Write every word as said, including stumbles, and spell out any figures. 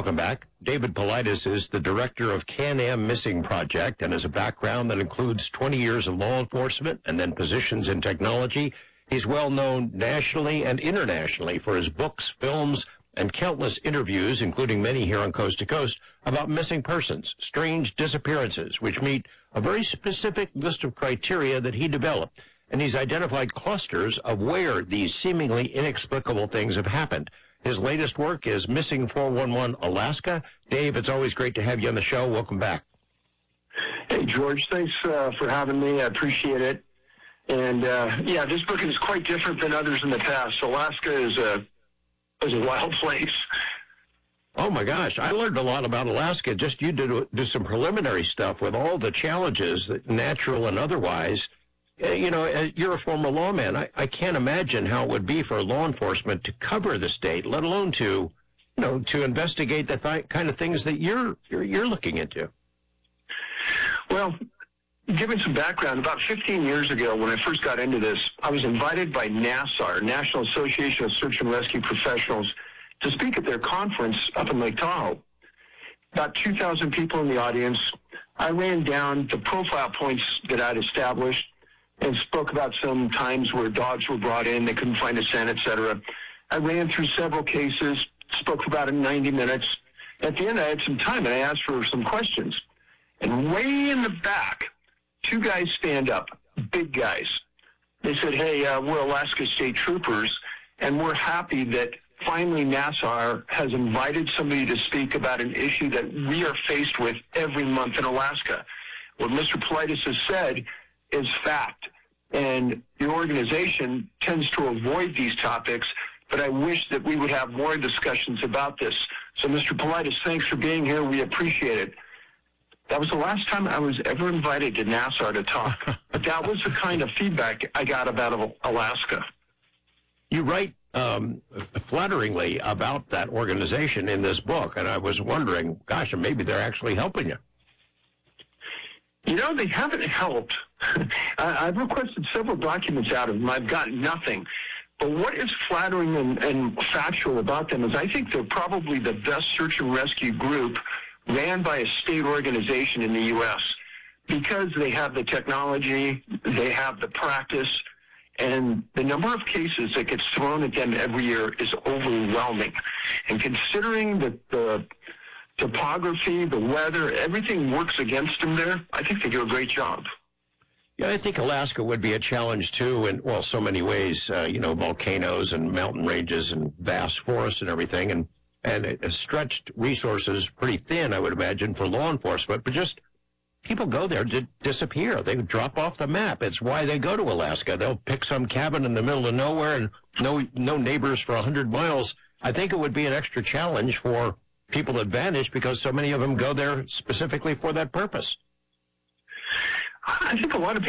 Welcome back. David Paulides is the director of Can-Am Missing Project and has a background that includes twenty years of law enforcement and then positions in technology. He's well known nationally and internationally for his books, films, and countless interviews, including many here on Coast to Coast, about missing persons, strange disappearances, which meet a very specific list of criteria that he developed. And he's identified clusters of where these seemingly inexplicable things have happened. His latest work is Missing four one one Alaska. Dave, it's always great to have you on the show. Welcome back. Hey, George. Thanks uh, for having me. I appreciate it. And, uh, yeah, this book is quite different than others in the past. Alaska is a, is a wild place. Oh, my gosh. I learned a lot about Alaska. Just you did do some preliminary stuff with all the challenges, that natural and otherwise. You know, you're a former lawman. I, I can't imagine how it would be for law enforcement to cover the state, let alone to, you know, to investigate the th- kind of things that you're, you're you're looking into. Well, given some background, about fifteen years ago, when I first got into this, I was invited by NASAR, National Association of Search and Rescue Professionals, to speak at their conference up in Lake Tahoe. About two thousand people in the audience. I ran down the profile points that I'd established and spoke about some times where dogs were brought in, they couldn't find a scent, et cetera. I ran through several cases, spoke for about ninety minutes. At the end, I had some time, and I asked for some questions. And way in the back, two guys stand up, big guys. They said, hey, uh, we're Alaska State Troopers, and we're happy that finally NASAR has invited somebody to speak about an issue that we are faced with every month in Alaska. What Mister Paulides has said is fact, and the organization tends to avoid these topics, but I wish that we would have more discussions about this. So, Mister Paulides, thanks for being here. We appreciate it. That was the last time I was ever invited to NASAR to talk, but that was the kind of feedback I got about Alaska. You write um, flatteringly about that organization in this book, and I was wondering, gosh, maybe they're actually helping you. You know, they haven't helped. I've requested several documents out of them. I've gotten nothing. But what is flattering and, and factual about them is I think they're probably the best search and rescue group ran by a state organization in the U S because they have the technology, they have the practice, and the number of cases that gets thrown at them every year is overwhelming. And considering that the topography, the weather, everything works against them there, I think they do a great job. Yeah, I think Alaska would be a challenge, too, in, well, so many ways, uh, you know, volcanoes and mountain ranges and vast forests and everything, and, and it has stretched resources pretty thin, I would imagine, for law enforcement, but just people go there to disappear. They drop off the map. It's why they go to Alaska. They'll pick some cabin in the middle of nowhere and no, no neighbors for one hundred miles. I think it would be an extra challenge for people that vanish because so many of them go there specifically for that purpose. I think a lot of